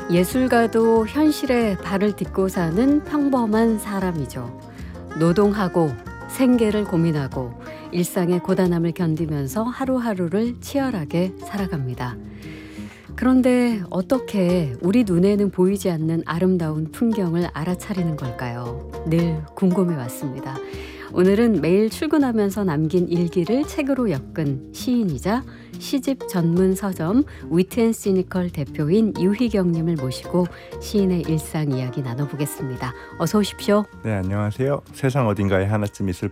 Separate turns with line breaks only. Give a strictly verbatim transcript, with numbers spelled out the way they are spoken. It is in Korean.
예술가도 현실에 발을 딛고 사는 평범한 사람이죠. 노동하고 생계를 고민하고 일상의 고단함을 견디면서 하루하루를 치열하게 살아갑니다. 그런데 어떻게 우리 눈에는 보이지 않는 아름다운 풍경을 알아차리는 걸까요? 늘 궁금해 왔습니다. 오늘은 매일 출근하면서 남긴 일기를 책으로 엮은 시인이자 시집 전문 서점 위트앤시니컬 대표인 유희경님을 모시고 시인의 일상 이야기 나눠보겠습니다. 어서 오십시오.
네, 안녕하세요. 세상 어딘가에 하나쯤 있을